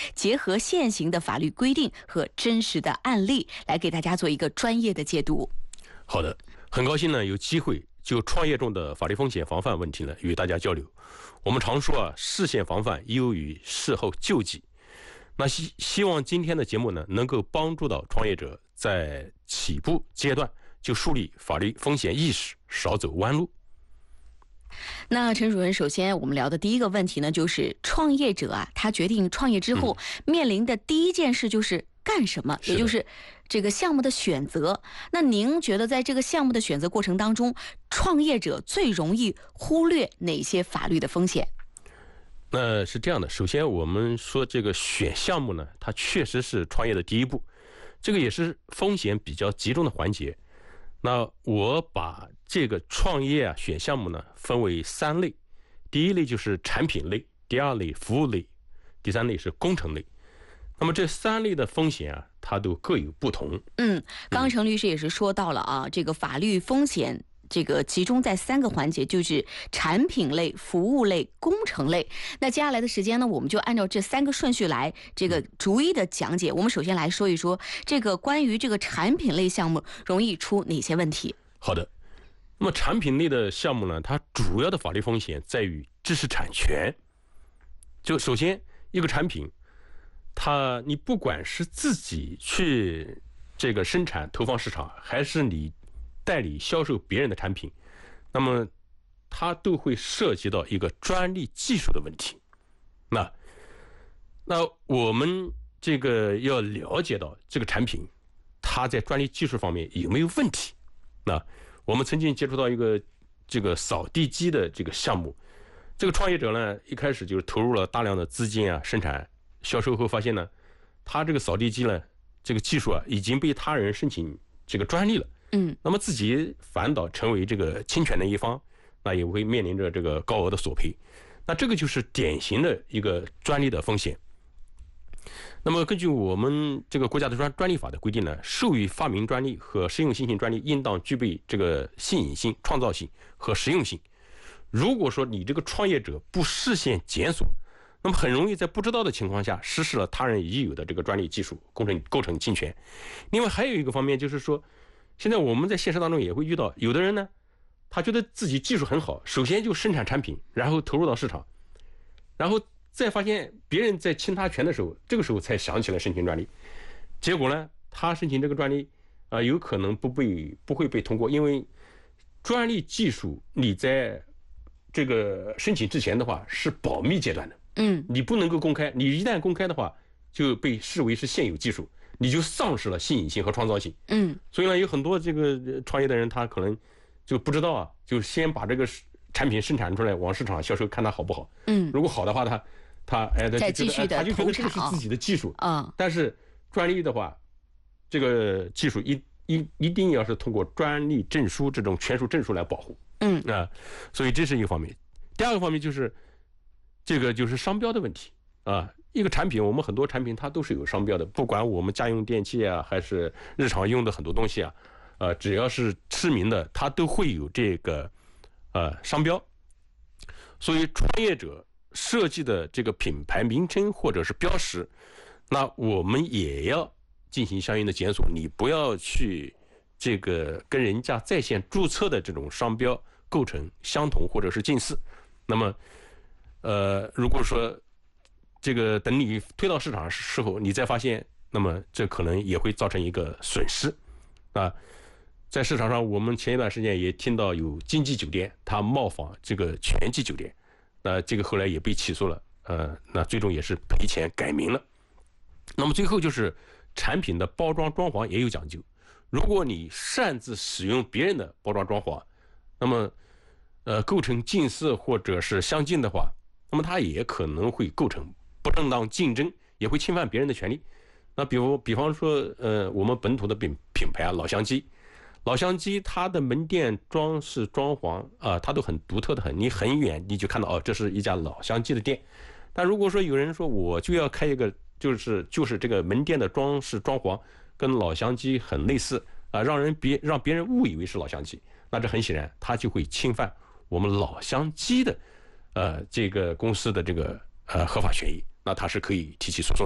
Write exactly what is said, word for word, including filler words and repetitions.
结合现行的法律规定和真实的案例，来给大家做一个专业的解读。 好的，很高兴呢有机会就创业中的法律风险防范问题呢与大家交流。我们常说啊，事先防范优于事后救济。那希希望今天的节目呢，能够帮助到创业者在起步阶段就树立法律风险意识，少走弯路。 那陈主任，首先我们聊的第一个问题呢，就是创业者啊，他决定创业之后、嗯、面临的第一件事就是干什么，也就是这个项目的选择。那您觉得在这个项目的选择过程当中，创业者最容易忽略哪些法律的风险？ 那是这样的，首先我们说这个选项目呢，它确实是创业的第一步，这个也是风险比较集中的环节。那我把这个创业啊选项目呢分为三类，第一类就是产品类，第二类服务类，第三类是工程类。那么这三类的风险啊，它都各有不同。 嗯，刚刚程律师也是说到了啊，嗯、这个法律风险这个集中在三个环节，就是产品类、服务类、工程类。那接下来的时间呢，我们就按照这三个顺序来这个逐一的讲解。我们首先来说一说这个关于这个产品类项目容易出哪些问题。 好的，那么产品类的项目呢，它主要的法律风险在于知识产权。就首先一个产品，它你不管是自己去这个生产投放市场，还是你代理销售别人的产品，那么它都会涉及到一个专利技术的问题。那那我们这个要了解到这个产品它在专利技术方面有没有问题。那我们曾经接触到一个这个扫地机的这个项目，这个创业者呢一开始就是投入了大量的资金啊，生产销售后发现呢，他这个扫地机呢这个技术啊已经被他人申请这个专利了。 嗯， 那么自己反倒成为这个侵权的一方，那也会面临着这个高额的索赔。那这个就是典型的一个专利的风险。那么根据我们这个国家的专专利法的规定呢，授予发明专利和实用新型专利应当具备这个新颖性、创造性和实用性。如果说你这个创业者不事先检索，那么很容易在不知道的情况下实施了他人已有的这个专利技术，构成构成侵权。另外还有一个方面就是说，现在我们在现实当中也会遇到，有的人呢，他觉得自己技术很好，首先就生产产品，然后投入到市场，然后再发现别人在侵他权的时候，这个时候才想起来申请专利，结果呢，他申请这个专利，啊、呃，有可能不被不会被通过，因为专利技术你在这个申请之前的话是保密阶段的， 嗯， 你不能够公开，你一旦公开的话，就被视为是现有技术。你就丧失了新颖性和创造性。 嗯， 所以呢，有很多这个创业的人，他可能就不知道啊，就先把这个产品生产出来，往市场销售，看它好不好。 嗯， 如果好的话，他他哎， 再继续的他就觉得这个投产是自己的技术啊。 但是专利的话，这个技术一一一定要是通过专利证书这种权属证书来保护。 嗯啊、呃，所以这是一个方面。第二个方面就是这个就是商标的问题啊。一个产品，我们很多产品它都是有商标的，不管我们家用电器啊，还是日常用的很多东西啊，呃，只要是知名的，它都会有这个呃商标。所以创业者设计的这个品牌名称或者是标识，那我们也要进行相应的检索，你不要去这个跟人家在线注册的这种商标构成相同或者是近似。那么，呃，如果说这个等你推到市场时候，你再发现，那么这可能也会造成一个损失啊。在市场上，我们前一段时间也听到有经济酒店，它冒仿这个全季酒店，那这个后来也被起诉了，呃，那最终也是赔钱改名了。那么最后就是产品的包装装潢也有讲究，如果你擅自使用别人的包装装潢，那么呃构成近似或者是相近的话，那么它也可能会构成不正当竞争，也会侵犯别人的权利。那比如比方说呃我们本土的品品牌啊，老乡鸡老乡鸡它的门店装饰装潢啊、呃，它都很独特的很，你很远你就看到哦，这是一家老乡鸡的店。但如果说有人说我就要开一个就是就是这个门店的装饰装潢跟老乡鸡很类似啊、呃，让人别让别人误以为是老乡鸡，那这很显然它就会侵犯我们老乡鸡的呃这个公司的这个呃合法权益，那它是可以提起诉讼。